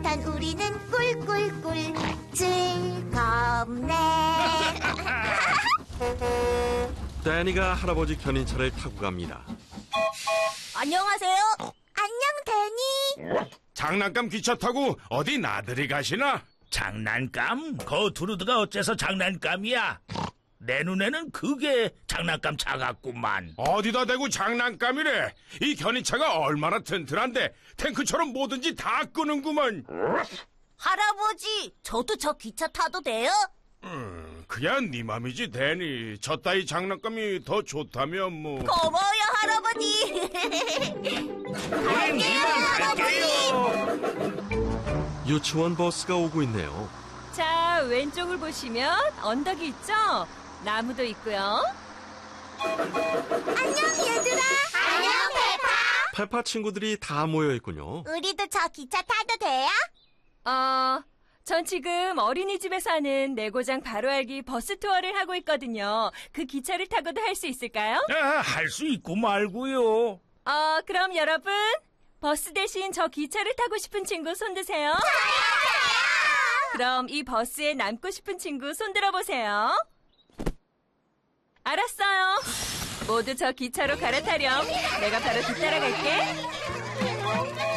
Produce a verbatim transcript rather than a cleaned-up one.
따뜻한 우리는 꿀꿀꿀 즐겁네. 데니가 할아버지 견인차를 타고 갑니다. 안녕하세요. 안녕, 데니. 장난감 기차 타고 어디 나들이 가시나? 장난감? 거투르드가 어째서 장난감이야? 내 눈에는 그게 장난감 차 같구만. 어디다 대고 장난감이래. 이 견인차가 얼마나 튼튼한데 탱크처럼 뭐든지 다 끄는구먼. 할아버지, 저도 저 기차 타도 돼요? 음, 그냥 네 맘이지, 데니. 저 따위 장난감이 더 좋다면 뭐. 고마워요, 할아버지. 갈게요, 할아버지. 유치원 버스가 오고 있네요. 자, 왼쪽을 보시면 언덕이 있죠? 나무도 있고요. 안녕, 얘들아. 안녕, 페파. 페파 친구들이 다 모여 있군요. 우리도 저 기차 타도 돼요? 어, 전 지금 어린이집에서 하는 내고장 바로 알기 버스 투어를 하고 있거든요. 그 기차를 타고도 할 수 있을까요? 아, 할 수 있고 말고요. 어, 그럼 여러분, 버스 대신 저 기차를 타고 싶은 친구 손 드세요. 그럼 이 버스에 남고 싶은 친구 손 들어보세요. 알았어요. 모두 저 기차로 갈아타렴. 내가 바로 뒤따라갈게.